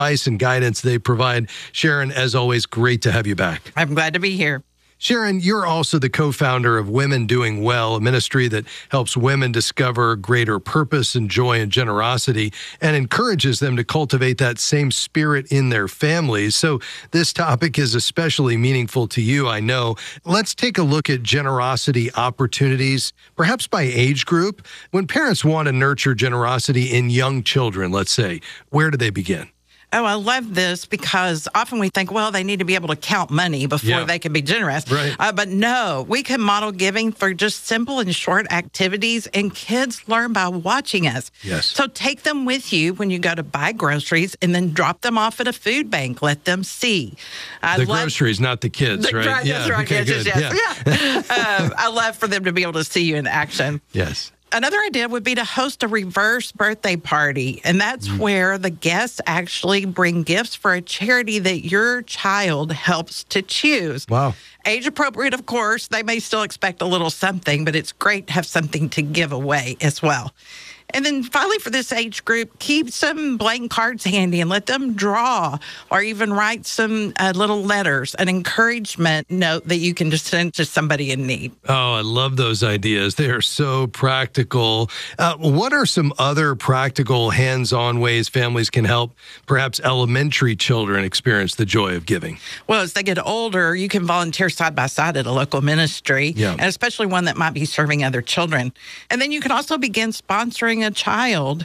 advice and guidance they provide. Sharon, as always, great to have you back. I'm glad to be here. Sharon, you're also the co-founder of Women Doing Well, a ministry that helps women discover greater purpose and joy and generosity and encourages them to cultivate that same spirit in their families. So this topic is especially meaningful to you, I know. Let's take a look at generosity opportunities, perhaps by age group. When parents want to nurture generosity in young children, let's say, where do they begin? Oh, I love this because often we think, well, they need to be able to count money before they can be generous. Right. But no, we can model giving through just simple and short activities, and kids learn by watching us. Yes. So take them with you when you go to buy groceries and then drop them off at a food bank. Let them see. Groceries, not the kids, right? Right, that's right. Okay, yes, good. yes. I love for them to be able to see you in action. Yes. Another idea would be to host a reverse birthday party. And that's where the guests actually bring gifts for a charity that your child helps to choose. Wow. Age appropriate, of course. They may still expect a little something, but it's great to have something to give away as well. And then finally, for this age group, keep some blank cards handy and let them draw or even write some little letters, an encouragement note that you can just send to somebody in need. Oh, I love those ideas. They are so practical. What are some other practical, hands-on ways families can help perhaps elementary children experience the joy of giving? Well, as they get older, you can volunteer side by side at a local ministry, and especially one that might be serving other children. And then you can also begin sponsoring a child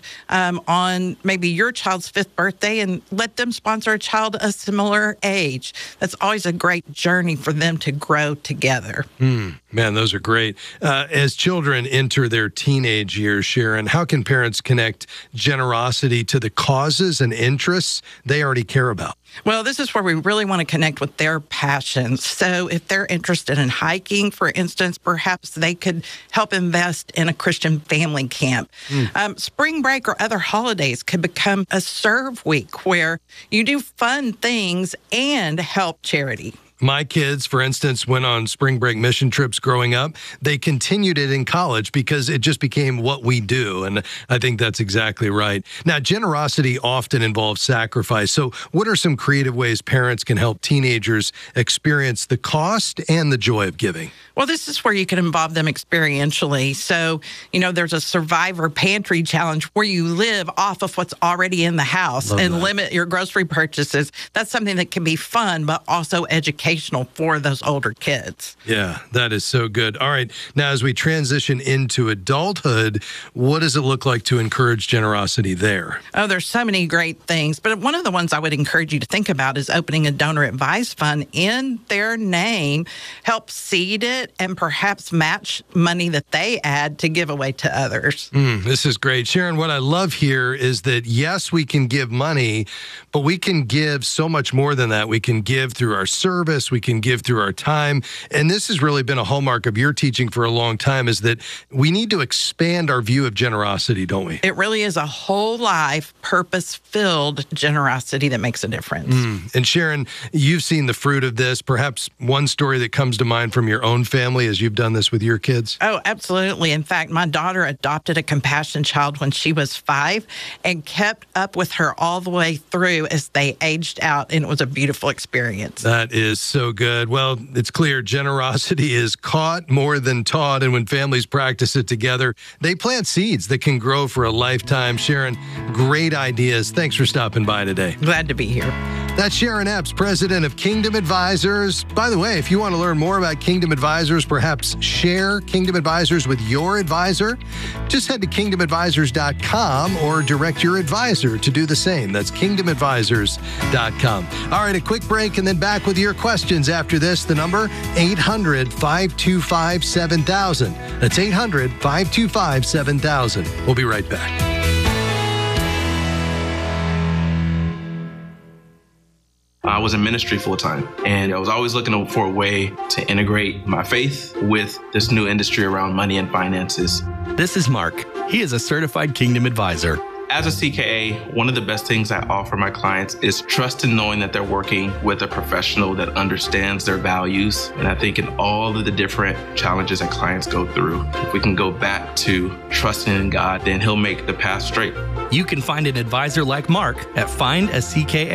on maybe your child's 5th birthday and let them sponsor a child a similar age. That's always a great journey for them to grow together. Man, those are great. As children enter their teenage years, Sharon, how can parents connect generosity to the causes and interests they already care about? Well, this is where we really want to connect with their passions. So if they're interested in hiking, for instance, perhaps they could help invest in a Christian family camp. Spring break or other holidays could become a serve week where you do fun things and help charity. My kids, for instance, went on spring break mission trips growing up. They continued it in college because it just became what we do. And I think that's exactly right. Now, generosity often involves sacrifice. So what are some creative ways parents can help teenagers experience the cost and the joy of giving? Well, this is where you can involve them experientially. So, there's a survivor pantry challenge where you live off of what's already in the house and limit your grocery purchases. That's something that can be fun, but also educational for those older kids. Yeah, that is so good. All right. Now, as we transition into adulthood, what does it look like to encourage generosity there? Oh, there's so many great things. But one of the ones I would encourage you to think about is opening a donor advised fund in their name, help seed it, and perhaps match money that they add to give away to others. This is great. Sharon, what I love here is that, yes, we can give money, but we can give so much more than that. We can give through our service. We can give through our time. And this has really been a hallmark of your teaching for a long time, is that we need to expand our view of generosity, don't we? It really is a whole life, purpose-filled generosity that makes a difference. And Sharon, you've seen the fruit of this. Perhaps one story that comes to mind from your own family as you've done this with your kids? Oh, absolutely. In fact, my daughter adopted a compassion child when she was 5 and kept up with her all the way through as they aged out, and it was a beautiful experience. That is so good. Well, it's clear generosity is caught more than taught, and when families practice it together, they plant seeds that can grow for a lifetime. Sharon, great ideas. Thanks for stopping by today. Glad to be here. That's Sharon Epps, president of Kingdom Advisors. By the way, if you want to learn more about Kingdom Advisors, perhaps share Kingdom Advisors with your advisor, just head to kingdomadvisors.com or direct your advisor to do the same. That's kingdomadvisors.com. All right, a quick break and then back with your questions after this. The number, 800-525-7000. That's 800-525-7000. We'll be right back. I was in ministry full time, and I was always looking for a way to integrate my faith with this new industry around money and finances. This is Mark. He is a certified Kingdom Advisor. As a CKA, one of the best things I offer my clients is trust in knowing that they're working with a professional that understands their values. And I think in all of the different challenges that clients go through, if we can go back to trusting in God, then He'll make the path straight. You can find an advisor like Mark at findacka.com.